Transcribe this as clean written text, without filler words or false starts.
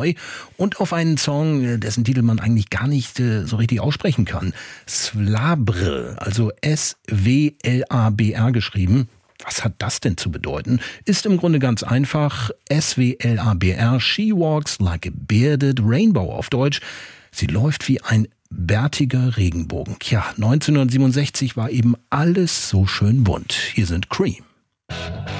neu und auf einen Song, dessen Titel man eigentlich gar nicht so richtig aussprechen kann. Svlabr, also S-W-L-A-B-R geschrieben. Was hat das denn zu bedeuten? Ist im Grunde ganz einfach. S-W-L-A-B-R, She Walks Like a Bearded Rainbow auf Deutsch. Sie läuft wie ein bärtiger Regenbogen. Tja, 1967 war eben alles so schön bunt. Hier sind Cream.